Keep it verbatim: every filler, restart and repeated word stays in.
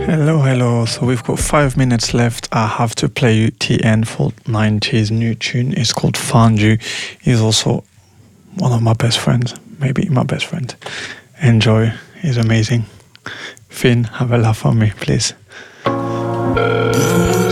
Hello, hello. So we've got five minutes left. I have to play you T N for nineties new tune. It's called Fondue. He's also one of my best friends, maybe my best friend. Enjoy. He's amazing. Finn, have a laugh on me, please.